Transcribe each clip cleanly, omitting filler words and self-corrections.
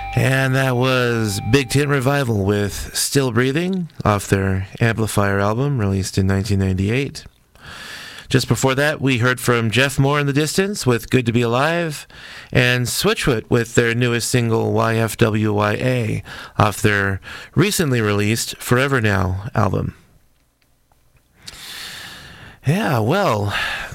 And that was Big Tent Revival with Still Breathing off their Amplifier album released in 1998. Just before that, we heard from Jeff Moore in the Distance with Good to Be Alive, and Switchfoot with their newest single YFWYA off their recently released Forever Now album. Yeah, well,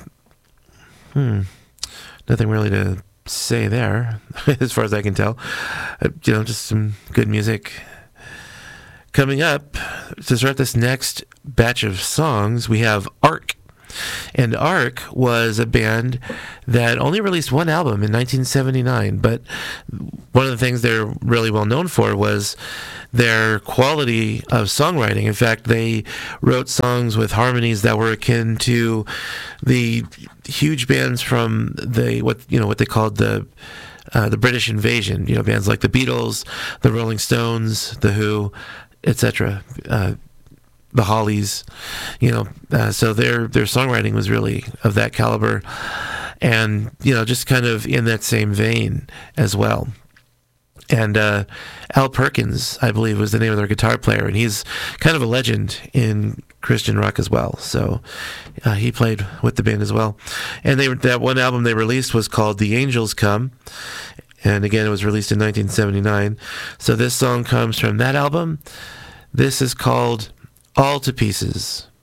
nothing really to say there, as far as I can tell. Just some good music. Coming up, to start this next batch of songs, we have Ark. And Ark was a band that only released one album in 1979, but one of the things they're really well known for was their quality of songwriting. In fact, they wrote songs with harmonies that were akin to the huge bands from what they called the British Invasion. Bands like the Beatles, the Rolling Stones, the Who, etc. The Hollies, so their songwriting was really of that caliber, and just kind of in that same vein as well. And Al Perkins, I believe, was the name of their guitar player, and he's kind of a legend in Christian rock as well. So he played with the band as well. And that one album they released was called The Angels Come, and again, it was released in 1979. So this song comes from that album. This is called All to Pieces.